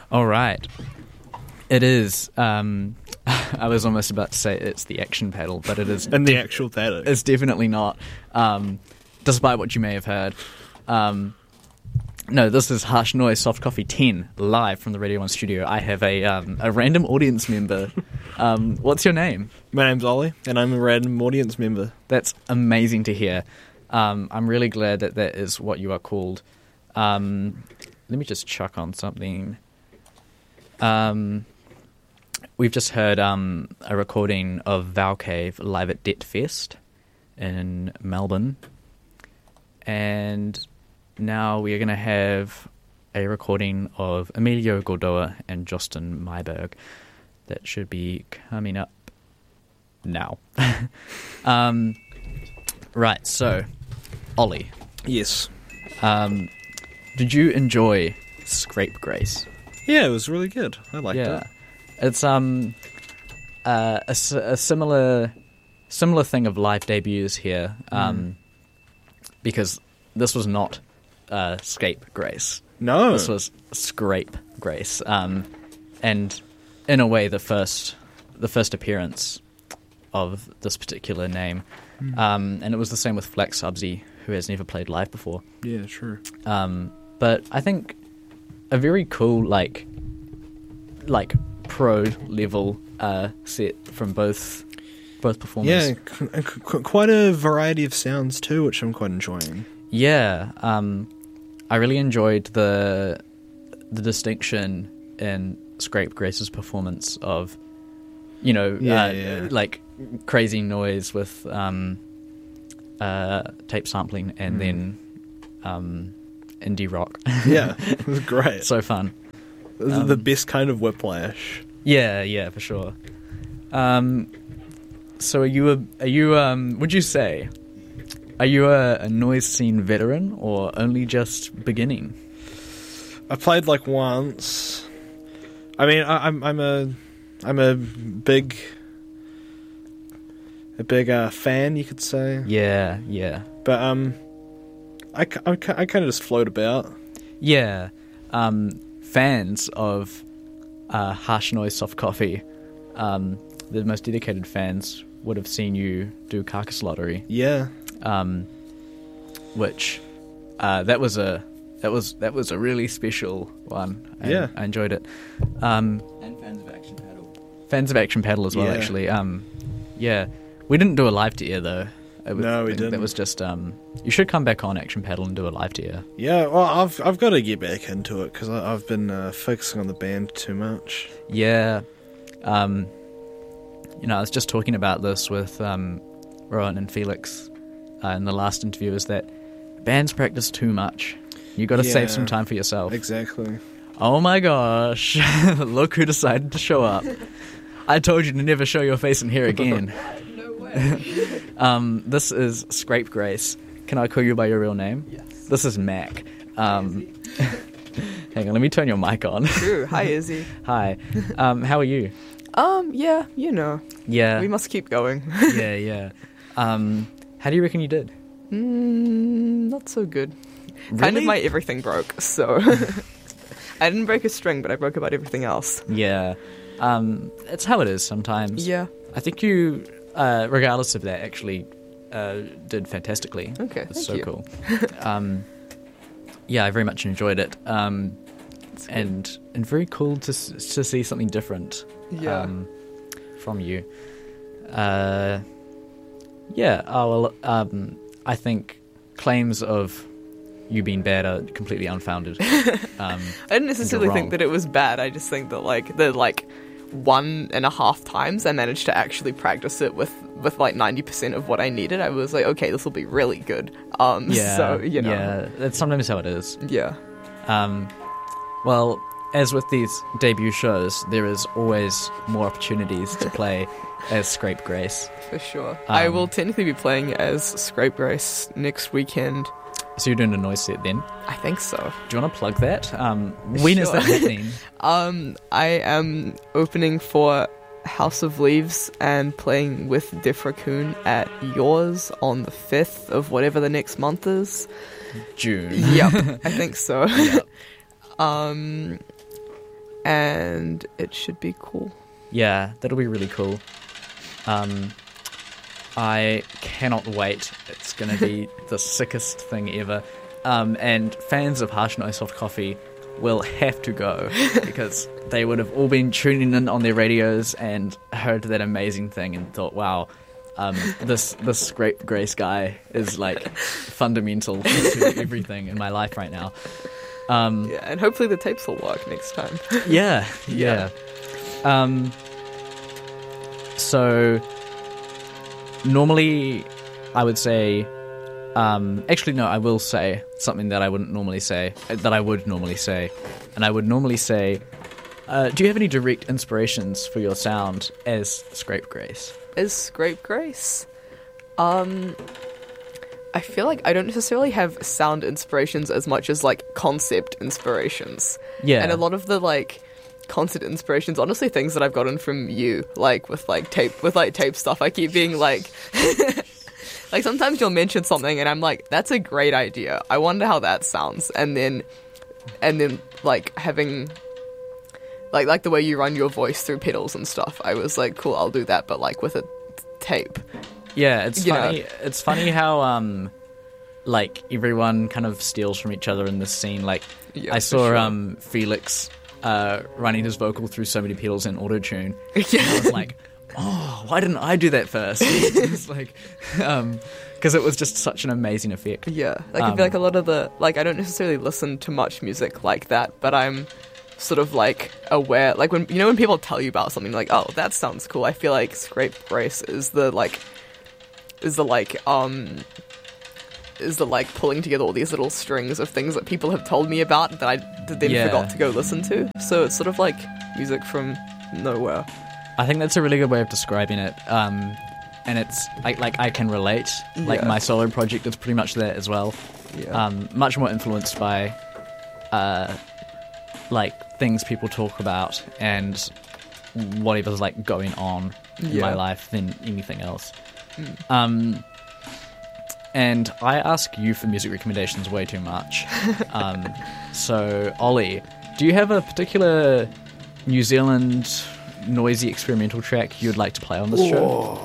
All right. It is. I was almost about to say it's the action paddle, but it is. And the actual paddle. It's definitely not. Despite what you may have heard. No, this is Harsh Noise Soft Coffee 10, live from the Radio 1 studio. I have a random audience member. What's your name? My name's Ollie, and I'm a random audience member. That's amazing to hear. I'm really glad that that is what you are called. Let me just chuck on something. We've just heard a recording of Valcave live at Det Fest in Melbourne. And now we are going to have a recording of Emilio Gordoa and Justin Myberg that should be coming up now. Right, so, Ollie. Yes. Did you enjoy Scapegrace? Yeah, it was really good. I liked it. It's a similar thing of live debuts here, because this was not Scapegrace. No, this was Scrapegrace, and in a way the first appearance of this particular name, and it was the same with Flex Subsy, who has never played live before. Yeah, true. But I think a very cool like pro level set from both performers. Yeah, quite a variety of sounds too, which I'm quite enjoying. Yeah, I really enjoyed the distinction in Scapegrace's performance of, like crazy noise with tape sampling and then indie rock. Yeah, it was great. So fun. The best kind of whiplash. Yeah, for sure. So are you would you say, are you a noise scene veteran or only just beginning? I played like once. I mean, I'm a big fan, you could say. Yeah. But I kind of just float about. Yeah. Fans of Harsh Noise Soft Coffee, the most dedicated fans would have seen you do Carcass Lottery. Yeah. Which that was a really special one. Yeah. I enjoyed it. And fans of Action Paddle. Fans of Action Paddle as well, actually. Yeah. We didn't do a live to air though. No, we didn't. That was just you should come back on Action Paddle and do a live to air. Yeah, well, I've got to get back into it because I've been focusing on the band too much. Yeah. I was just talking about this with Rowan and Felix in the last interview, is that bands practice too much. You got to save some time for yourself. Exactly. Oh my gosh. Look who decided to show up. I told you to never show your face in here again. No way. This is Scapegrace. Can I call you by your real name? Yes. This is Mac. Hang on, let me turn your mic on. True. Hi, Izzy. Hi. How are you? Yeah, Yeah. We must keep going. Yeah. How do you reckon you did? Not so good. Really? Kind of my everything broke, so... I didn't break a string, but I broke about everything else. Yeah. It's how it is sometimes. Yeah. I think you, regardless of that, actually did fantastically. Okay, It's thank so you. cool. Yeah, I very much enjoyed it. And very cool to see something different from you. I think claims of you being bad are completely unfounded. I didn't necessarily think that it was bad. I just think that the 1.5 times I managed to actually practice it with like 90% of what I needed. I was like, okay, this will be really good. Yeah, that's sometimes how it is. Yeah. Well, as with these debut shows, there is always more opportunities to play as Scapegrace. For sure. I will technically be playing as Scapegrace next weekend. So you're doing a noise set then? I think so. Do you want to plug that? When is that happening? I am opening for House of Leaves and playing with Def Raccoon at Yours on the 5th of whatever the next month is. June. Yep, I think so. Yep. and it should be cool. Yeah, that'll be really cool. I cannot wait. It's going to be the sickest thing ever. And fans of Harsh Noise Soft Coffee will have to go because they would have all been tuning in on their radios and heard that amazing thing and thought, wow, this Scrape Grace guy is like fundamental to everything in my life right now. Yeah, and hopefully the tapes will work next time. Yeah. So normally I would say, actually no, I will say something that I wouldn't normally say, that I would normally say. And I would normally say, do you have any direct inspirations for your sound as Scrape Grace? As Scrape Grace? I feel like I don't necessarily have sound inspirations as much as like concept inspirations. Yeah. And a lot of the like concept inspirations, honestly, things that I've gotten from you, like with tape stuff. I keep being like like sometimes you'll mention something and I'm like, that's a great idea. I wonder how that sounds. And then like having like the way you run your voice through pedals and stuff. I was like, cool, I'll do that, but like with a tape. Yeah, it's You funny. know. It's funny how like everyone kind of steals from each other in this scene. Like Yeah, I for saw sure. Felix running his vocal through so many pedals in auto-tune. Yeah. I was like, oh, why didn't I do that first? It's like, because it was just such an amazing effect. Yeah, like I feel like a lot of the like I don't necessarily listen to much music like that, but I'm sort of like aware. Like when people tell you about something, like, oh, that sounds cool. I feel like Scrape Grace is the pulling together all these little strings of things that people have told me about that I then Yeah. forgot to go listen to. So it's sort of like music from nowhere. I think that's a really good way of describing it. And it's like I can relate. Like Yeah. my solo project is pretty much that as well. Yeah. Much more influenced by like things people talk about and whatever's like going on in Yeah. my life than anything else. And I ask you for music recommendations way too much. So Ollie, do you have a particular New Zealand noisy experimental track you'd like to play on this show?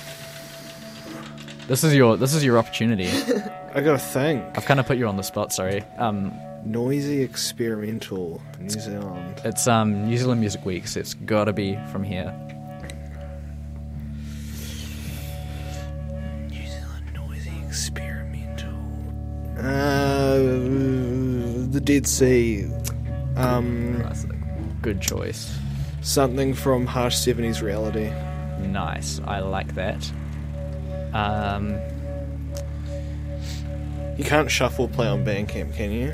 This is your opportunity. I gotta think. I've kind of put you on the spot, sorry. Noisy experimental New Zealand. It's New Zealand Music Week, so it's gotta be from here. New Zealand noisy experimental. The Dead Sea. Classic. Good choice. Something from Harsh 70s Reality. Nice. I like that. You can't shuffle play on Bandcamp, can you?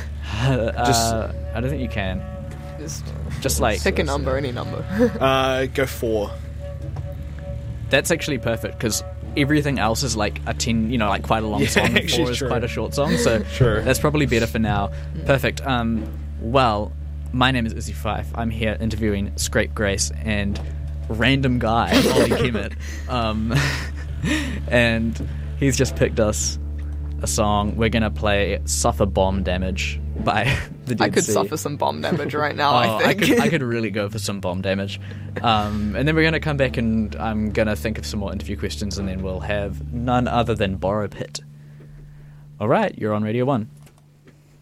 I don't think you can. Just like Pick a number, any number. Go 4. that's actually perfect because everything else is like a 10, like quite a long Yeah, song. And actually 4 is true. quite a short song, so Sure. that's probably better for now. Perfect. Well, my name is Izzy Fife. I'm here interviewing Scrape Grace and random guy Ollie Kemet, and he's just picked us a song. We're gonna play "Suffer Bomb Damage" by the Dead I could Sea. suffer some bomb damage right now, Oh, I think. I could really go for some bomb damage. And then we're going to come back and I'm going to think of some more interview questions and then we'll have none other than Borrow Pit. All right, you're on Radio 1.